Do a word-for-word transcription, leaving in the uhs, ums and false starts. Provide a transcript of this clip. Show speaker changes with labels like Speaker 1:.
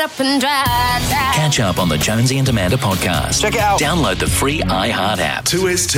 Speaker 1: up and drive.
Speaker 2: Catch up on the Jonesy and Amanda podcast.
Speaker 3: Check it out.
Speaker 2: Download the free iHeart app.
Speaker 4: two S